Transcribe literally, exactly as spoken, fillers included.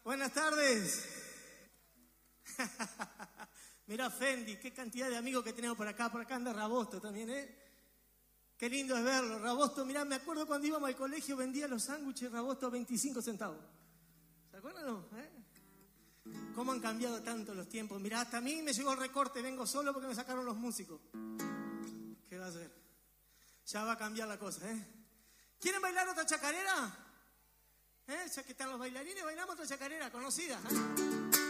Buenas tardes. Mirá Fendi, qué cantidad de amigos que tenemos por acá. Por acá anda Rabosto también, ¿eh? Qué lindo es verlo. Rabosto, mirá, me acuerdo cuando íbamos al colegio, vendía los sándwiches Rabosto a veinticinco centavos. ¿Se acuerdan o no? ¿Eh? ¿Cómo han cambiado tanto los tiempos? Mirá, hasta a mí me llegó el recorte, vengo solo porque me sacaron los músicos. ¿Qué va a hacer? Ya va a cambiar la cosa, ¿eh? ¿Quieren bailar otra chacarera? ¿Eh? Ya que están los bailarines, bailamos otra chacarera conocida, ¿eh?